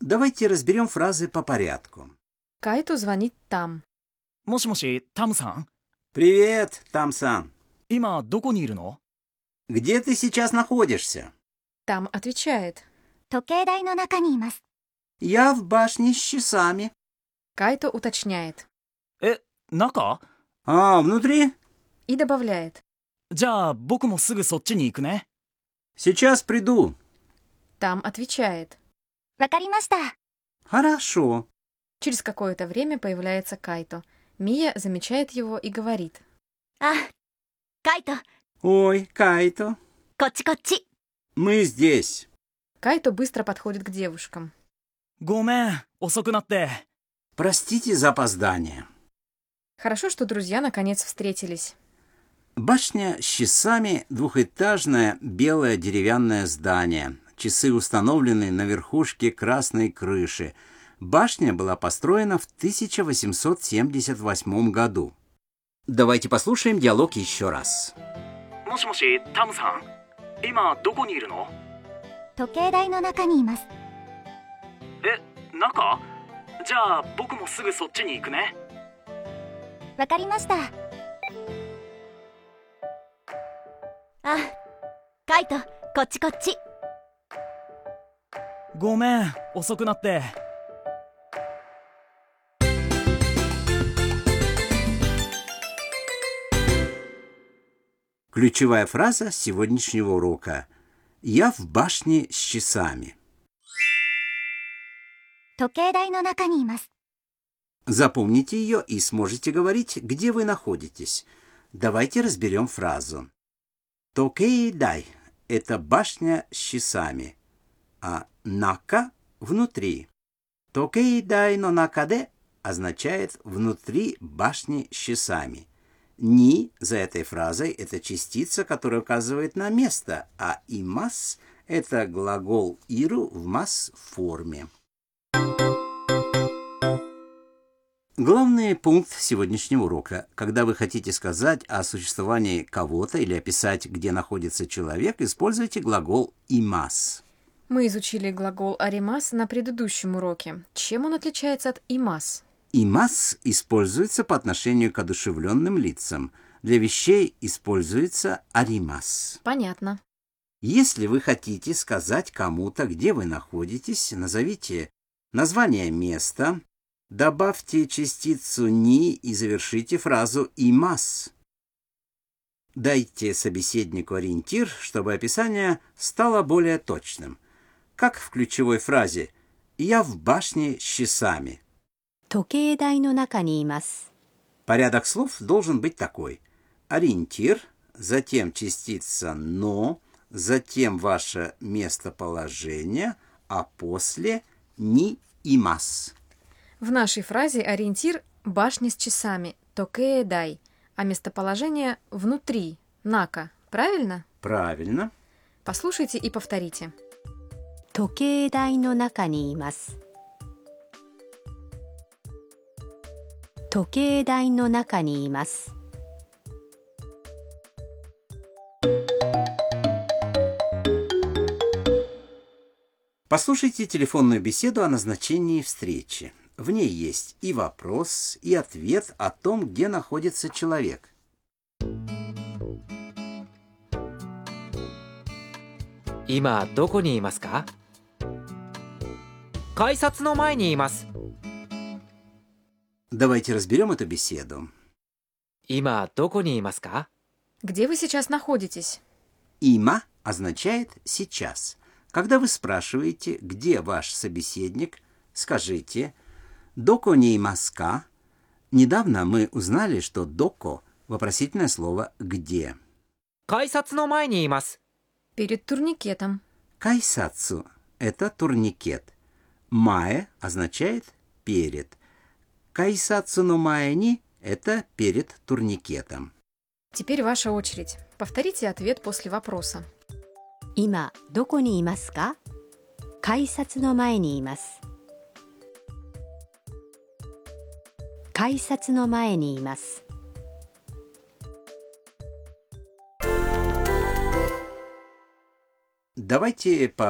Давайте разберем фразы по порядку. Кайто звонит там. もしもし、タムさん Привет, Там-сан. 今どこにいるの？ Где ты сейчас находишься? Там отвечает. 時計台の中にいます。 Я в башне с часами. Кайто уточняет. え、中？ А, внутри? И добавляет. じゃあ僕もすぐそっちに行くね。 Сейчас приду. Там отвечает. わかりました。 Хорошо. Через какое-то время появляется Кайто. Мия замечает его и говорит. あ、カイト、 Ой, Кайто. こっちこっち。 Мы здесь. Кайто быстро подходит к девушкам. ごめん、遅くなって。 Простите за опоздание. Хорошо, что друзья наконец встретились. Башня с часами – двухэтажное белое деревянное здание. Часы установлены на верхушке красной крыши. Башня была построена в 1878 году. Давайте послушаем диалог еще раз. もしもし、タムさん今どこにいるの？ 時計台の中にいます。 え、中？じゃあ僕もすぐそっちに行くね。 わかりました。あ、カイト、こっちこっち。 ごめん、遅くなって。 Ключевая фраза сегодняшнего урока. Я в башне с часами. 時計台の中にいます。 Запомните ее и сможете говорить, где вы находитесь. Давайте разберем фразу. Токейдай – это башня с часами, а нака – внутри. Токейдай но накаде означает внутри башни с часами. Ни за этой фразой – это частица, которая указывает на место, а имас – это глагол иру в масс-форме. Главный пункт сегодняшнего урока. Когда вы хотите сказать о существовании кого-то или описать, где находится человек, используйте глагол «имас». Мы изучили глагол «аримас» на предыдущем уроке. Чем он отличается от «имас»? «Имас» используется по отношению к одушевленным лицам. Для вещей используется «аримас». Понятно. Если вы хотите сказать кому-то, где вы находитесь, назовите название места, добавьте частицу «ни» и завершите фразу «имас». Дайте собеседнику ориентир, чтобы описание стало более точным. Как в ключевой фразе «Я в башне с часами». 時計台の中にいます。 Порядок слов должен быть такой. Ориентир, затем частица «но», затем ваше местоположение, а после «ни» и «мас». В нашей фразе ориентир – башня с часами, токеэдай, а местоположение – внутри, нака. Правильно? Правильно. Послушайте и повторите. 時計台の中にいます。時計台の中にいます。 Послушайте телефонную беседу о назначении встречи. В ней есть и вопрос, и ответ о том, где находится человек. 今どこにいますか？改札の前にいます。 Давайте разберем эту беседу. 今どこにいますか？ Где вы сейчас находитесь? «Има» означает «сейчас». Когда вы спрашиваете, где ваш собеседник, скажите «доко не имаска». Недавно мы узнали, что «доко» – вопросительное слово «где». 改札の前にいます。 Перед турникетом. Кайсацу – это турникет. Маэ означает «перед». Кайсацу но маэни – это перед турникетом. Теперь ваша очередь. Повторите ответ после вопроса. 今どこにいますか？改札の前にいます。改札の前にいます。 Давайте